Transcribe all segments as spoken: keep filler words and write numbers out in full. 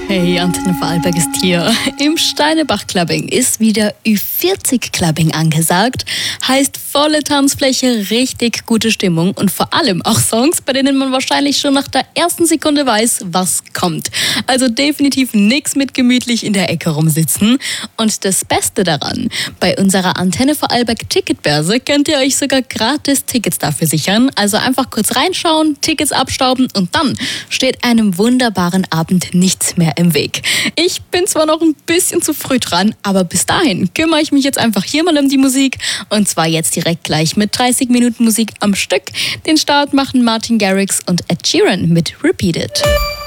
Hey, Antenne Vorarlberg ist hier. Im Steinebach Clubbing ist wieder Ü vierzig Clubbing angesagt. Heißt volle Tanzfläche, richtig gute Stimmung und vor allem auch Songs, bei denen man wahrscheinlich schon nach der ersten Sekunde weiß, was kommt. Also definitiv nichts mit gemütlich in der Ecke rumsitzen. Und das Beste daran, bei unserer Antenne Vorarlberg Ticketbörse könnt ihr euch sogar gratis Tickets dafür sichern. Also einfach kurz reinschauen, Tickets abstauben und dann steht einem wunderbaren Abend nichts mehr im Weg. Ich bin zwar noch ein bisschen zu früh dran, aber bis dahin kümmere ich mich jetzt einfach hier mal um die Musik und zwar jetzt direkt gleich mit dreißig Minuten Musik am Stück. Den Start machen Martin Garrix und Ed Sheeran mit Repeat It.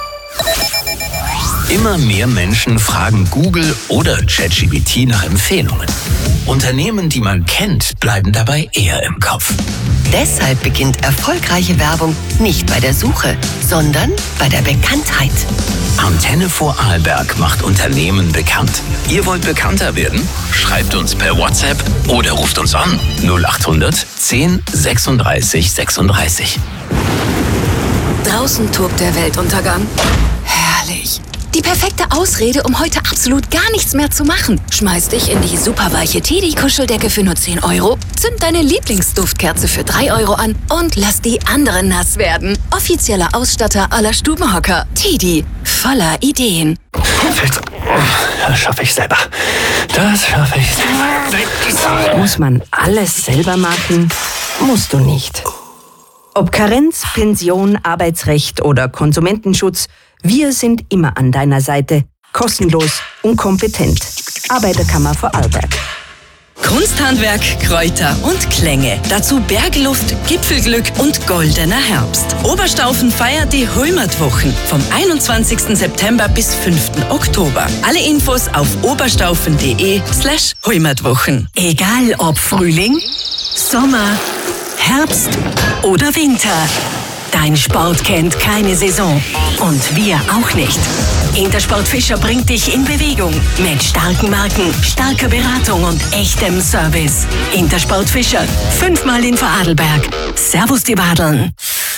Immer mehr Menschen fragen Google oder ChatGPT nach Empfehlungen. Unternehmen, die man kennt, bleiben dabei eher im Kopf. Deshalb beginnt erfolgreiche Werbung nicht bei der Suche, sondern bei der Bekanntheit. Antenne Vorarlberg macht Unternehmen bekannt. Ihr wollt bekannter werden? Schreibt uns per WhatsApp oder ruft uns an null acht hundert zehn sechsunddreißig sechsunddreißig. Draußen tobt der Weltuntergang. Herrlich. Die perfekte Ausrede, um heute absolut gar nichts mehr zu machen. Schmeiß dich in die superweiche Teddy-Kuscheldecke für nur zehn Euro, zünd deine Lieblingsduftkerze für drei Euro an und lass die anderen nass werden. Offizieller Ausstatter aller Stubenhocker. Teddy, voller Ideen. Das schaffe ich selber. Das schaffe ich selber. Muss man alles selber machen? Musst du nicht. Ob Karenz, Pension, Arbeitsrecht oder Konsumentenschutz, wir sind immer an deiner Seite. Kostenlos und kompetent. Arbeiterkammer Vorarlberg. Kunsthandwerk, Kräuter und Klänge. Dazu Bergluft, Gipfelglück und goldener Herbst. Oberstaufen feiert die Heimatwochen vom einundzwanzigsten September bis fünften Oktober. Alle Infos auf oberstaufen.de slash Heimatwochen. Egal ob Frühling, Sommer, Herbst oder Winter. Dein Sport kennt keine Saison. Und wir auch nicht. Intersport Fischer bringt dich in Bewegung. Mit starken Marken, starker Beratung und echtem Service. Intersport Fischer. Fünfmal in Vorarlberg. Servus die Badeln.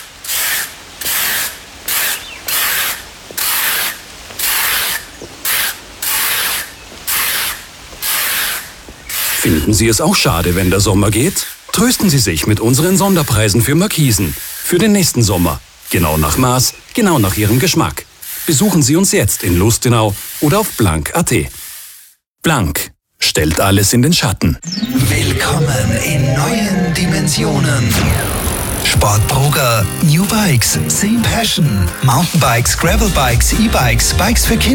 Finden Sie es auch schade, wenn der Sommer geht? Trösten Sie sich mit unseren Sonderpreisen für Markisen. Für den nächsten Sommer. Genau nach Maß, genau nach Ihrem Geschmack. Besuchen Sie uns jetzt in Lustenau oder auf blank punkt at. Blank stellt alles in den Schatten. Willkommen in neuen Dimensionen. Sportbroker, New Bikes, Same Passion, Mountainbikes, Gravelbikes, E-Bikes, Bikes für Kinder.